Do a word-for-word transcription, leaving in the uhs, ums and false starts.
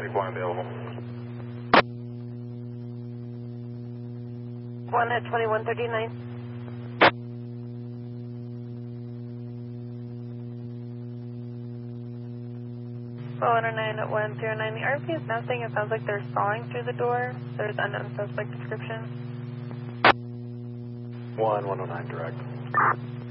ninety-one available. One at twenty-one thirty-nine. four one nine at one zero nine. The R P is now saying it sounds like they're sawing through the door. There's unknown suspect description. one one oh nine direct.